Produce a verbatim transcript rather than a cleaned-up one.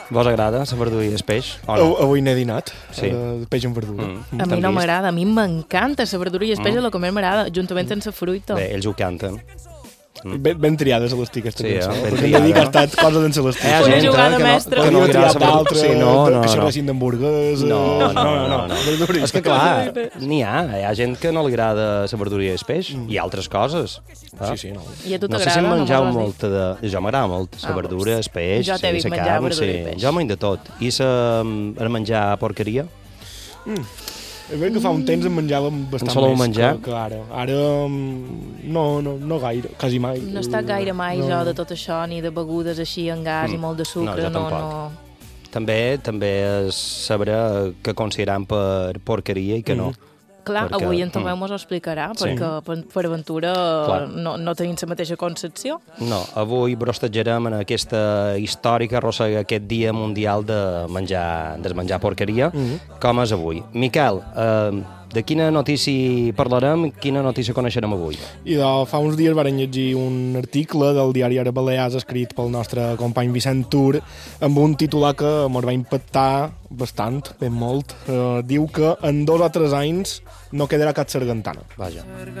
Vos agrada la verdura i el peix? O no? Avui n'he dinat, Sí. uh, peix amb verdura. Mm. A mi no m'agrada, a mi m'encanta la verdura i el peix Mm. és el que més m'agrada, juntament amb la fruita. Bé, ells ho canten. Ben, ben triada, Celestí, aquesta Sí, cançó. eh? Ben Perquè hem de dir que ha triada. estat cosa d'en Celestí. Hi ha Una gent jugada eh, que no, mestra. que no Podria li agrada triar la verdura. d'altre, Sí, no, no, que no. xerressin d'hamburguesa... No, no, no, no, no. Verdura i És que peix. clar, n'hi ha, hi ha gent que no li agrada la verdura i el peix i altres coses. Ah? Sí, sí, no. I a tu No sé t'agrada? si em no menjau mos ho has molta de... Jo m'agrada molt, la Ah, verdura, el peix, Jo t'he vist la menjar carn, verdura sí. i peix. Jo menjo de tot. I sa, el menjar porqueria? És veritat que fa un temps en menjàvem bastant En soleu més menjar? que, que ara. Ara mm, no, no, no gaire, quasi mai. No està gaire mai no. jo de tot això, ni de begudes així en gas i molt de sucre, jo no, tampoc. no. També també és saber què consideram per porqueria i què no. Clar, Perquè- avui en Tomeu mm. mos ho explicarà, Sí. perquè per, per aventura Clar. no, no tenim la mateixa concepció. No, avui brostejarem en aquesta històrica arrossega aquest dia mundial de menjar, de menjar porqueria, com és avui. Miquel, eh, de quina notícia parlarem, quina notícia coneixerem avui? I de fa uns dies varen llegir un article del diari Ara Balears escrit pel nostre company Vicent Tur amb un titular que ens va impactar bastant, ben molt. Eh, diu que en dos o tres anys no quedarà cap sargantana. Vaja.